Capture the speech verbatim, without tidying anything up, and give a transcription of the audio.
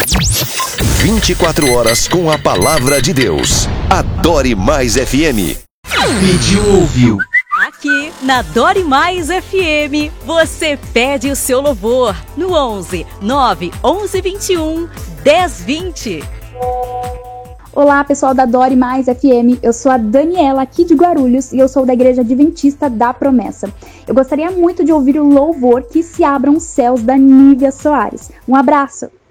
vinte e quatro horas com a palavra de Deus. Adore Mais F M. Pediu, ouviu. Aqui na Adore Mais F M, você pede o seu louvor no onze nove onze vinte e um dez vinte. Olá, pessoal da Adore Mais F M, eu sou a Daniela aqui de Guarulhos e eu sou da Igreja Adventista da Promessa. Eu gostaria muito de ouvir o louvor Que Se Abram os Céus da Nívia Soares. Um abraço!